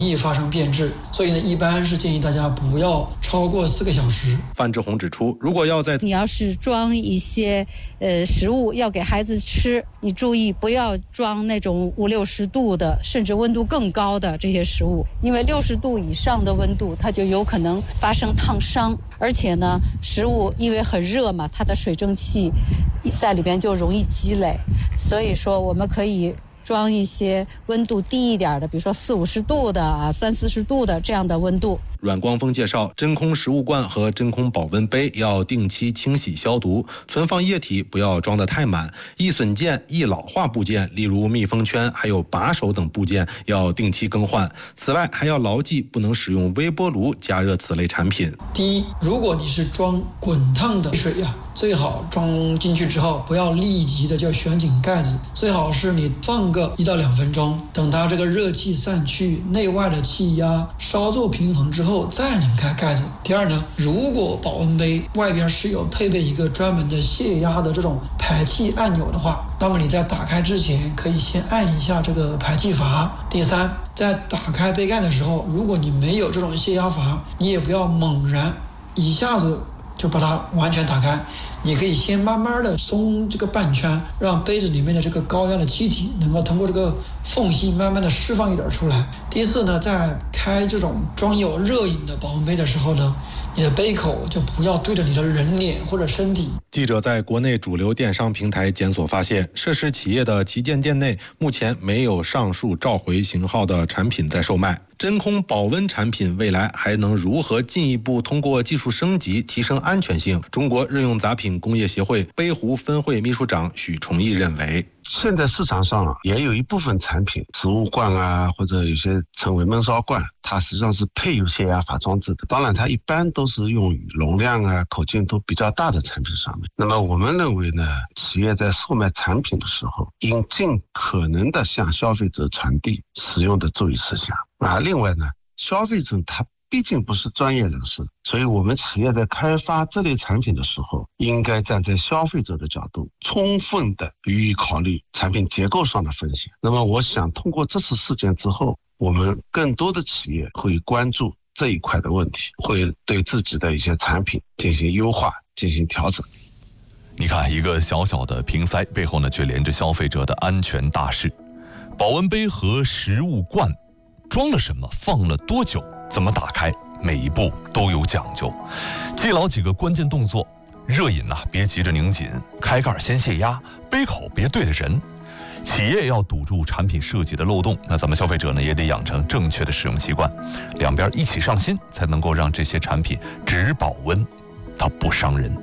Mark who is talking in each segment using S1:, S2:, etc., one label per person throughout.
S1: 易发生变质，所以呢，一般是建议大家不要超过4个小时。
S2: 范志红指出，如果
S3: 你要是装一些食物要给孩子吃，你注意不要装那种50、60度的，甚至温度更高的这些食物，因为60度以上的温度，它就有可能发生烫伤，而且呢，食物因为很热嘛，它的水蒸气在里边就容易积累，所以说我们可以装一些温度低一点的，比如说40、50度的30、40度的这样的温度。
S2: 阮光峰介绍，真空食物罐和真空保温杯要定期清洗消毒，存放液体不要装得太满，易损件、易老化部件，例如密封圈还有把手等部件要定期更换。此外，还要牢记不能使用微波炉加热此类产品。
S1: 第一，如果你是装滚烫的水最好装进去之后不要立即的就旋紧盖子，最好是你放个1到2分钟，等它这个热气散去，内外的气压稍作平衡之后再拧开盖子。第二呢，如果保温杯外边是有配备一个专门的泄压的这种排气按钮的话，那么你在打开之前可以先按一下这个排气阀。第三，在打开杯盖的时候，如果你没有这种泄压阀，你也不要猛然一下子就把它完全打开，你可以先慢慢的松这个半圈，让杯子里面的这个高压的气体能够通过这个缝隙慢慢的释放一点出来。第四呢，在开这种装有热饮的保温杯的时候呢，你的杯口就不要对着你的人脸或者身体。
S2: 记者在国内主流电商平台检索发现，涉事企业的旗舰店内目前没有上述召回型号的产品在售卖。真空保温产品未来还能如何进一步通过技术升级提升安全性？中国日用杂品工业协会杯壶分会秘书长许崇义认为，
S4: 现在市场上也有一部分产品，食物罐或者有些称为焖烧罐，它实际上是配有泄压阀装置的。当然它一般都是用于容量口径都比较大的产品上面。那么我们认为呢，企业在售卖产品的时候，应尽可能的向消费者传递使用的注意事项。另外呢，消费者他毕竟不是专业人士，所以我们企业在开发这类产品的时候，应该站在消费者的角度，充分的予以考虑产品结构上的风险。那么我想通过这次事件之后，我们更多的企业会关注这一块的问题，会对自己的一些产品进行优化，进行调整。
S5: 你看，一个小小的瓶塞背后呢，却连着消费者的安全大事。保温杯和食物罐装了什么，放了多久，怎么打开，每一步都有讲究。记牢几个关键动作：热饮别急着拧紧，开盖先泄压，杯口别对着人。企业要堵住产品设计的漏洞，那咱们消费者呢也得养成正确的使用习惯，两边一起上心，才能够让这些产品只保温，它不伤人。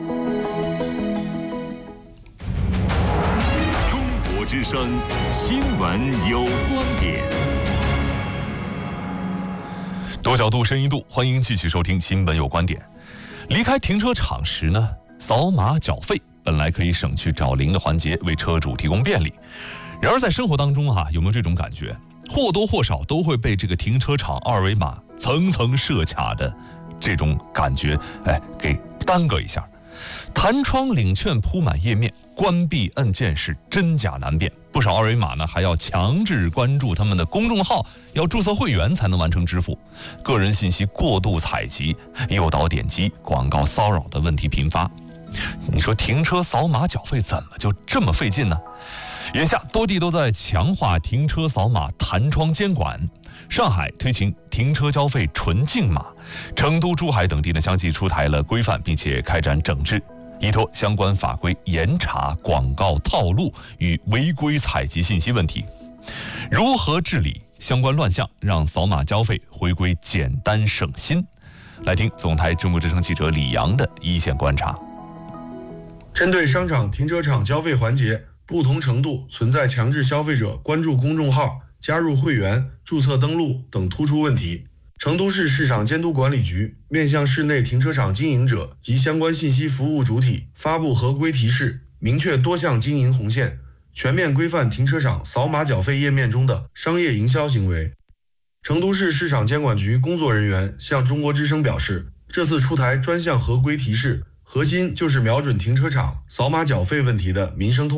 S6: 中国之声新闻有观点。
S5: 多角度、深一度，欢迎继续收听《新闻有观点》。离开停车场时呢，扫码缴费本来可以省去找零的环节，为车主提供便利。然而在生活当中有没有这种感觉？或多或少都会被这个停车场二维码层层设卡的这种感觉，给耽搁一下。弹窗领券铺满页面，关闭按键是真假难辨。不少二维码呢还要强制关注他们的公众号，要注册会员才能完成支付。个人信息过度采集，诱导点击，广告骚扰的问题频发。你说停车扫码缴费怎么就这么费劲呢？眼下多地都在强化停车扫码弹窗监管。上海推行停车交费纯净码，成都、珠海等地呢相继出台了规范，并且开展整治，依托相关法规严查广告套路与违规采集信息问题。如何治理相关乱象，让扫码交费回归简单省心？来听总台中国之声记者李阳的一线观察。
S7: 针对商场停车场交费环节不同程度存在强制消费者关注公众号、加入会员、注册登录等突出问题，成都市市场监督管理局面向市内停车场经营者及相关信息服务主体发布合规提示，明确多项经营红线，全面规范停车场扫码缴费页面中的商业营销行为。成都市市场监管局工作人员向中国之声表示，这次出台专项合规提示，核心就是瞄准停车场扫码缴费问题的民生痛